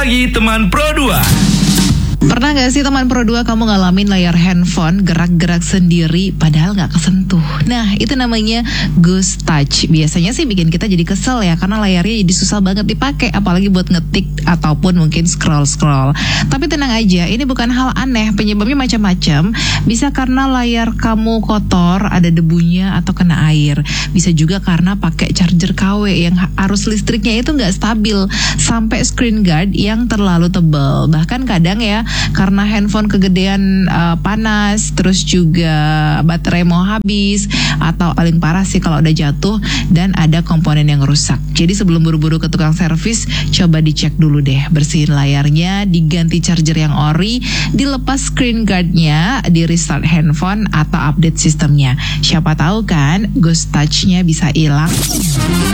pagi teman Pro 2. Pernah gak sih teman Pro 2 kamu ngalamin layar handphone gerak-gerak sendiri padahal gak kesentuh? Nah, itu namanya Ghost Touch. Biasanya sih bikin kita jadi kesel ya, karena layarnya jadi susah banget dipakai, apalagi buat ngetik ataupun mungkin scroll-scroll. Tapi tenang aja, ini bukan hal aneh. Penyebabnya macam-macam. Bisa karena layar kamu kotor, ada debunya atau kena air. Bisa juga karena pakai charger KW yang arus listriknya itu gak stabil, sampai screen guard yang terlalu tebal. Bahkan kadang ya, karena handphone kegedean panas, terus juga baterai mau habis, atau paling parah sih kalau udah jatuh dan ada komponen yang rusak. Jadi sebelum buru-buru ke tukang servis, coba dicek dulu deh, bersihin layarnya, diganti charger yang ori, dilepas screen guardnya, di restart handphone atau update sistemnya. Siapa tahu kan Ghost Touch-nya bisa hilang.